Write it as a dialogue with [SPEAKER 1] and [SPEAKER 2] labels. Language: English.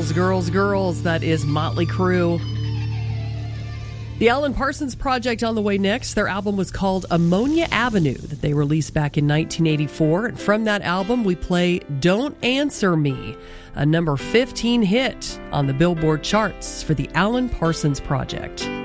[SPEAKER 1] Girls. That is Motley Crue. The Alan Parsons Project on the way next. Their album was called Ammonia Avenue that they released back in 1984. And from that album, we play Don't Answer Me, a number 15 hit on the Billboard charts for the Alan Parsons Project.